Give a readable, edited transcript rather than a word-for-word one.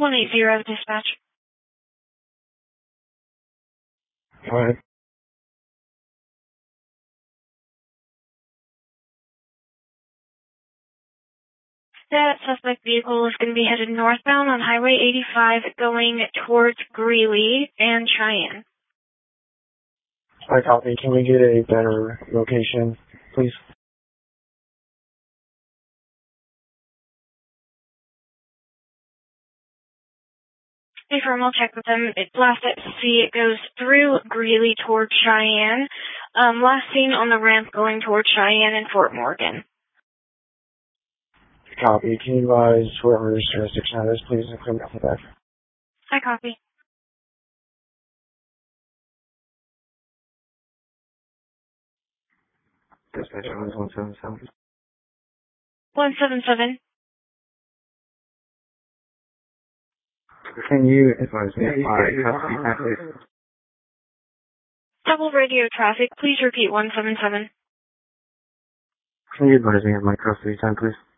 180 dispatch. Go ahead. That suspect vehicle is going to be headed northbound on Highway 85 going towards Greeley and Cheyenne. I copy. Can we get a better location, please? Hey, firm, I'll check with them. Last I see, it goes through Greeley towards Cheyenne. Last seen on the ramp going towards Cheyenne and Fort Morgan. Copy. Can you advise whoever's jurisdiction that is, please, and clear me off the back? I copy. Dispatch 177. 177. Can you advise me if my custody package? Double radio traffic. Please repeat 177. Can you advise me of my custody time, please?